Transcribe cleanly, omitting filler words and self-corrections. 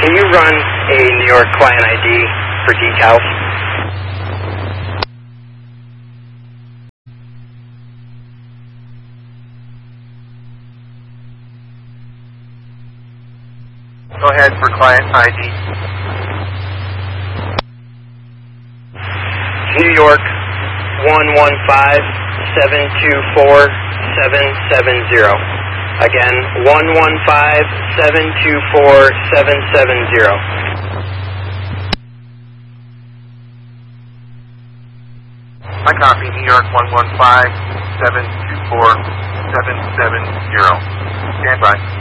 Can you run a New York client ID for decals? Go ahead for client ID. New York 115-724-770. Again, 115-724-770. I copy New York 115-724-770. Stand by.